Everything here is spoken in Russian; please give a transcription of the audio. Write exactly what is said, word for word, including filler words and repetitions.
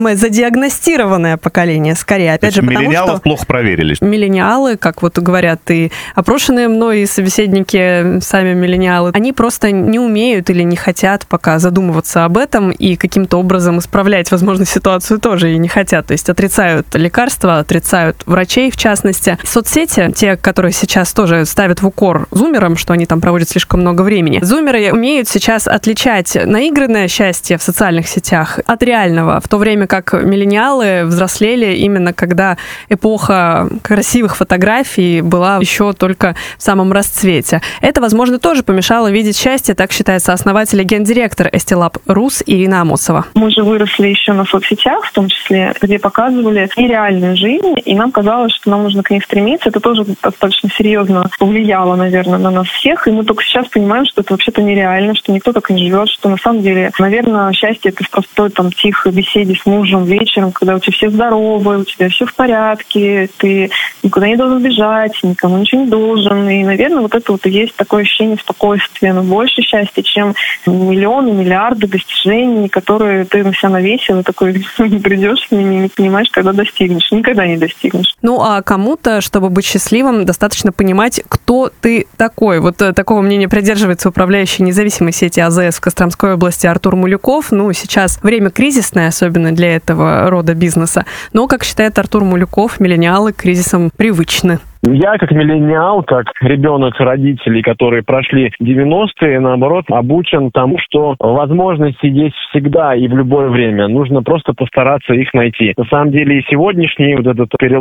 Мы задиагностированное поколение, скорее. Опять же, потому миллениалов что плохо проверили. Миллениалы, как вот говорят и опрошенные мной, и собеседники, сами миллениалы, они просто не умеют или не хотят пока задумываться об этом и каким-то образом исправлять, возможно, ситуацию тоже и не хотят. То есть отрицают лекарства, отрицают врачей, в частности. Соцсети, те, которые сейчас тоже ставят в укор зумерам, что они там проводят слишком много времени. Зумеры умеют сейчас отличать наигранное счастье в социальных сетях от реального, в то время как миллениалы взрослели именно когда эпоха красивых фотографий была еще только в самом расцвете. Это, возможно, тоже помешало видеть счастье, так считает сооснователь и гендиректор Estee Rus Ирина Амосова. Мы же выросли еще на соцсетях, в том числе, где показывали нереальную жизнь, и нам казалось, что нам нужно к ней стремиться. Это тоже достаточно серьезно повлияло, наверное, на нас всех, и мы только сейчас понимаем, что это вообще-то нереально, что никто так не живет, что на самом деле, наверное, счастье — это в простой там тихой беседе с мужем вечером, когда у тебя все здоровы, у тебя все в порядке, ты никуда не должен бежать, никому ничего не должен. И, наверное, вот это вот и есть такое ощущение спокойствия, но больше счастья, чем миллионы, миллиарды достижений, которые ты на себя навесил, и такой не придешь с ними, не понимаешь, когда достигнешь. Никогда не достигнешь. Ну, а кому-то, чтобы быть счастливым, достаточно понимать, кто ты такой. Вот такого мнения придерживается управляющий независимой сети АЗС в Костромской области Артур Мулюков. Ну, сейчас время кризисное, особенно для этого рода бизнеса. Но, как считает Артур Мулюков, миллениалы к кризисам привычны. Я, как миллениал, как ребенок родителей, которые прошли девяностые, наоборот, обучен тому, что возможности есть всегда и в любое время. Нужно просто постараться их найти. На самом деле и сегодняшний вот этот перелом